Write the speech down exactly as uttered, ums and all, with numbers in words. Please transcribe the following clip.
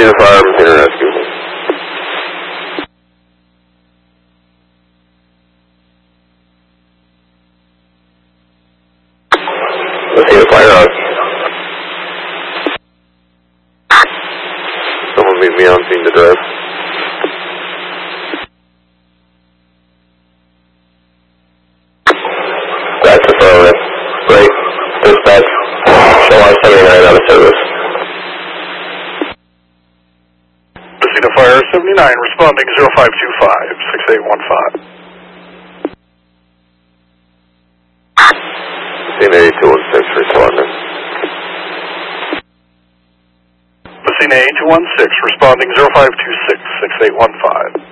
Messina Fire, Messina Rescue. Messina Fire on. Someone meet me on scene to drive. That's the phone. Great. Dispatch. Show on seventy-nine out of service. Messina Fire seventy-nine responding zero five two five, six eight one five. Messina eight two one six responding. Messina eight two one six responding zero five two six, six eight one five.